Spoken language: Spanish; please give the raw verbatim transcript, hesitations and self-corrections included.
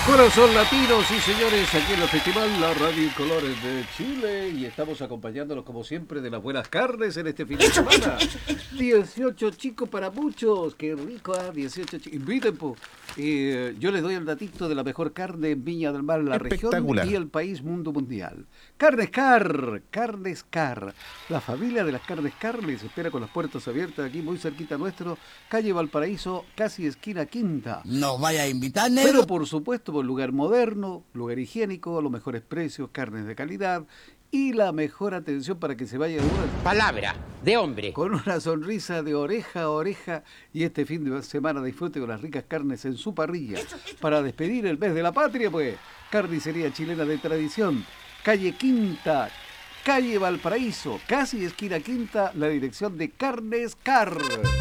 Corazón latino, sí señores, aquí en el Festival La Radio Colores de Chile y estamos acompañándolos como siempre de las buenas carnes en este fin de semana. dieciocho chicos para muchos, qué rico, ¿eh? dieciocho chicos, inviten po. Eh, yo les doy el datito de la mejor carne en Viña del Mar, la región y el país mundo mundial. Carnes Car, Carnes Car, la familia de las Carnes Car les espera con las puertas abiertas aquí muy cerquita nuestro, calle Valparaíso, casi esquina Quinta. ¿Nos vaya a invitar, negro? Pero por supuesto, por lugar moderno, lugar higiénico, los mejores precios, carnes de calidad y la mejor atención para que se vaya de una... Palabra de hombre. Con una sonrisa de oreja a oreja y este fin de semana disfrute con las ricas carnes en su parrilla. Para despedir el mes de la patria, pues, carnicería chilena de tradición, calle Quinta, calle Valparaíso, casi esquina Quinta, la dirección de Carnes Car.